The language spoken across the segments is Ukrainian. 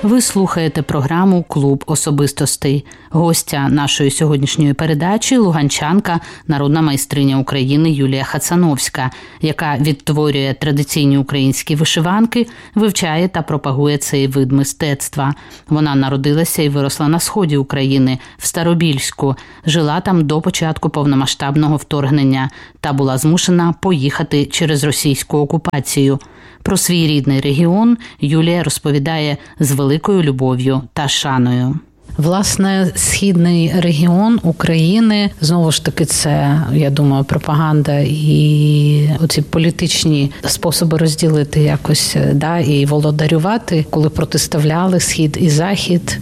Ви слухаєте програму «Клуб особистостей». Гостя нашої сьогоднішньої передачі – луганчанка, народна майстриня України Юлія Хацановська, яка відтворює традиційні українські вишиванки, вивчає та пропагує цей вид мистецтва. Вона народилася і виросла на сході України, в Старобільську, жила там до початку повномасштабного вторгнення та була змушена поїхати через російську окупацію. Про свій рідний регіон Юлія розповідає з великою любов'ю та шаною. Власне, східний регіон України, знову ж таки, це, я думаю, пропаганда і оці політичні способи розділити якось, і володарювати, коли протиставляли Схід і Захід,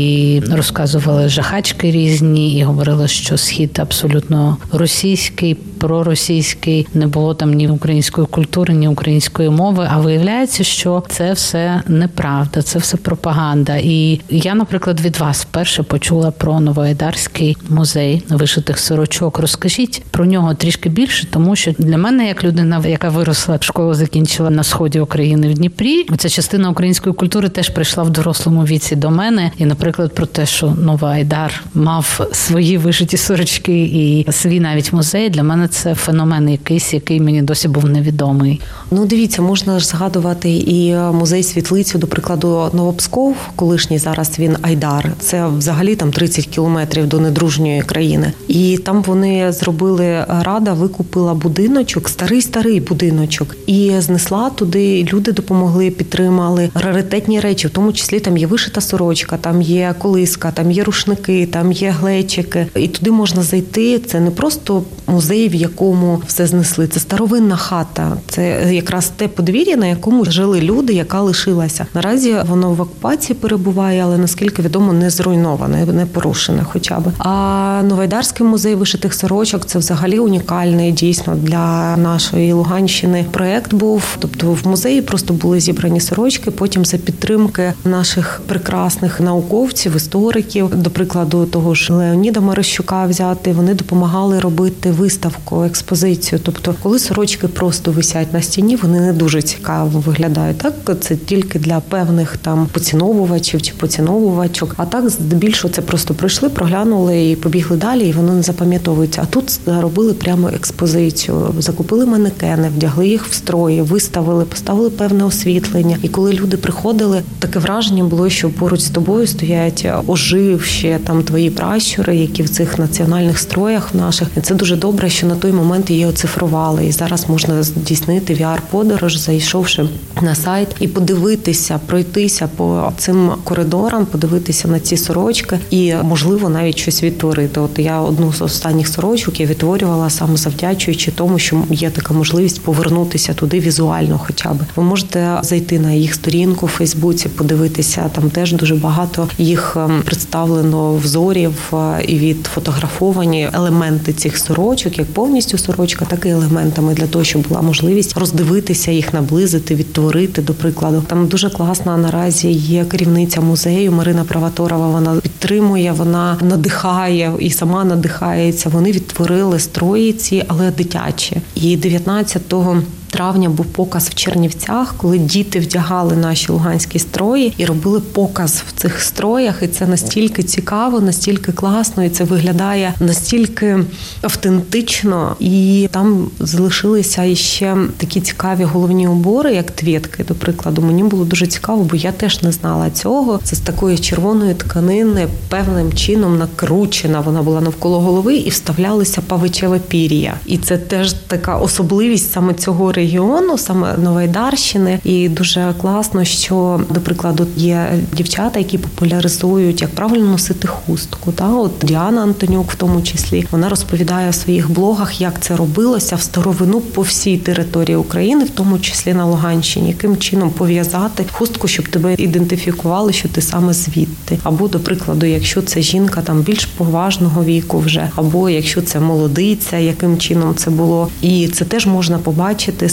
і розказували жахачки різні, і говорили, що Схід абсолютно російський, проросійський, не було там ні української культури, ні української мови, а виявляється, що це все неправда, це все пропаганда. І я, наприклад, від вас вперше почула про Новоайдарський музей вишитих сорочок. Розкажіть про нього трішки більше, тому що для мене, як людина, яка виросла, школу закінчила на сході України в Дніпрі, ця частина української культури теж прийшла в дорослому віці до мене. І, наприклад, про те, що Новоайдар мав свої вишиті сорочки і свій навіть музей, для мене це феномен якийсь, який мені досі був невідомий. Дивіться, можна ж згадувати і музей світлицю, до прикладу, Новопсков, колишній зараз він Айдар. Це взагалі там 30 кілометрів до недружньої країни. І там вони зробили, рада викупила будиночок, старий будиночок, і знесла туди, люди допомогли, підтримали раритетні речі, в тому числі там є вишита сорочка, там є колиска, там є рушники, там є глечики. І туди можна зайти, це не просто музей, в якому все знесли, це старовинна хата, це якраз те подвір'я, на якому жили люди, яка лишилася. Наразі воно в окупації перебуває, але, наскільки відомо, не зруйноване, не порушене хоча б. А Новоайдарський музей вишитих сорочок – це взагалі унікальний, дійсно, для нашої Луганщини проєкт був. Тобто в музеї просто були зібрані сорочки, потім за підтримки наших прекрасних науковців, істориків, до прикладу, того ж Леоніда Марищука взяти, вони допомагали робити виставку, експозицію. Тобто, коли сорочки просто висять на стіні, вони не дуже цікаво виглядають. Так, це тільки для певних там поціновувачів чи поціновувачок. А так, здебільшого, це просто прийшли, проглянули і побігли далі, і воно не запам'ятовується. А тут робили прямо експозицію, закупили манекени, вдягли їх в строї, виставили, поставили певне освітлення. І коли люди приходили, таке враження було, що поруч з тобою стоять оживші там твої пращури, які в цих національних строях наших. І це дуже добре, що на той момент її оцифрували. І зараз можна здійснити VR-подорож, зайшовши на сайт і подивитися, пройтися по цим коридорам, подивитися на ці сорочки і, можливо, навіть щось відтворити. От я одну з останніх сорочок я відтворювала саме завдячуючи тому, що є така можливість повернутися туди візуально хоча б. Ви можете зайти на їх сторінку в Фейсбуці, подивитися, там теж дуже багато їх представлено взорів і відфотографовані елементи цих сорочок, як повністю сорочка, так і елементами для того, щоб була можливість роздивитися їх, наблизити, відтворити, до прикладу. Там дуже класна наразі є керівниця музею Марина Правоторова, вона підтримує, вона надихає і сама надихається. Вони відтворили строї ці, але дитячі. І 19 травня був показ в Чернівцях, коли діти вдягали наші луганські строї і робили показ в цих строях. І це настільки цікаво, настільки класно, і це виглядає настільки автентично. І там залишилися іще такі цікаві головні убори, як твєтки, до прикладу. Мені було дуже цікаво, бо я теж не знала цього. Це з такої червоної тканини певним чином накручена. Вона була навколо голови і вставлялися павичеве пір'я. І це теж така особливість саме цього регіону, саме Новоайдарщини. І дуже класно, що, до прикладу, є дівчата, які популяризують, як правильно носити хустку. От Діана Антонюк в тому числі, вона розповідає в своїх блогах, як це робилося в старовину по всій території України, в тому числі на Луганщині, яким чином пов'язати хустку, щоб тебе ідентифікували, що ти саме звідти. Або, до прикладу, якщо це жінка там більш поважного віку вже, або якщо це молодиця, яким чином це було. І це теж можна побачити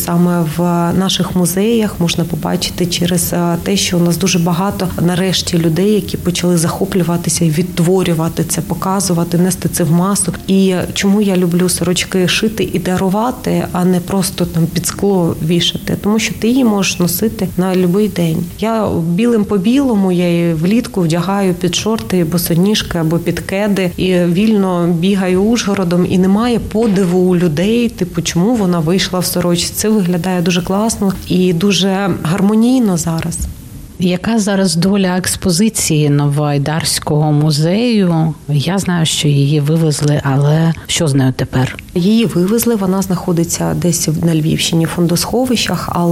саме в наших музеях можна побачити через те, що у нас дуже багато нарешті людей, які почали захоплюватися і відтворювати це, показувати, нести це в масу. І чому я люблю сорочки шити і дарувати, а не просто там під скло вішати, тому що ти її можеш носити на будь-який день. Я білим по білому, я її влітку вдягаю під шорти, босоніжки або під кеди і вільно бігаю Ужгородом, і немає подиву у людей, типу, чому вона вийшла в сорочці. Це виглядає дуже класно і дуже гармонійно зараз. Яка зараз доля експозиції Новоайдарського музею? Я знаю, що її вивезли, але що з нею тепер? Її вивезли, вона знаходиться десь на Львівщині в фондосховищах, але